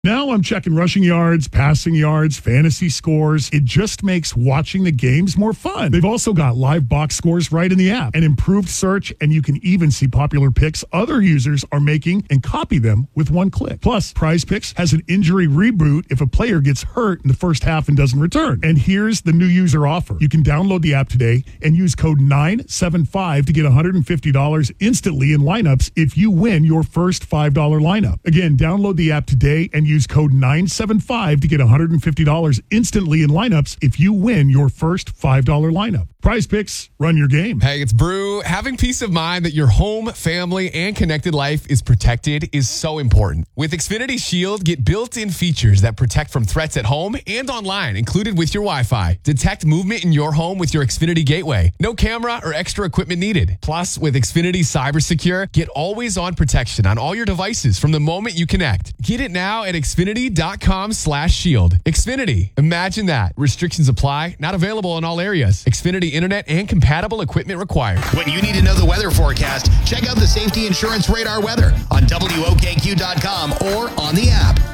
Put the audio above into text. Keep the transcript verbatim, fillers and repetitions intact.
Now I'm checking rushing yards, passing yards, fantasy scores. It just makes watching the games more fun. They've also got live box scores right in the app, an improved search, and you can even see popular picks other users are making and copy them with one click. Plus, Prize Picks has an injury reboot if a player gets hurt in the first half and doesn't return. And here's the new user offer. You can download the app today and use code nine seven five to get one hundred fifty dollars instantly in lineups if you win your first five dollars lineup. Again, download the app today and use code nine seven five to get one hundred fifty dollars instantly in lineups if you win your first five dollars lineup. Prize Picks, run your game. Hey, it's Brew. Having peace of mind that your home, family, and connected life is protected is so important. With Xfinity Shield, get built-in features that protect from threats at home and online, included with your Wi-Fi. Detect movement in your home with your Xfinity Gateway. No camera or extra equipment needed. Plus, with Xfinity Cyber Secure, get always-on protection on all your devices from the moment you connect. Get it now at Xfinity.com slash shield. Xfinity. Imagine that. Restrictions apply. Not available in all areas. Xfinity Internet and compatible equipment required. When you need to know the weather forecast, check out the Safety Insurance Radar weather on W O K Q dot com or on the app.